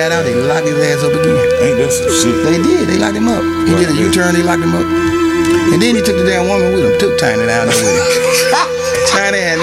got out, they locked his ass up again. Ain't that some shit? They did. They locked him up. He did a U-turn. They locked him up. And then he took the damn woman with him. Took Tiny down there with him. Tiny had